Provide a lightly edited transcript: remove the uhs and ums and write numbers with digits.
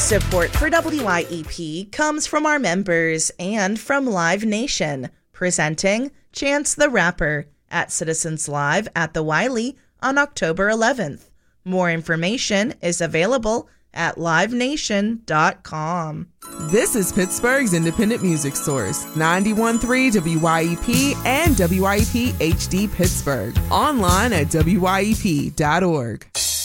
Support for WYEP comes from our members and from Live Nation, presenting Chance the Rapper at Citizens Live at the Wiley on October 11th. More information is available at livenation.com. This is Pittsburgh's independent music source, 91.3 WYEP and WYEP HD Pittsburgh. Online at WYEP.org.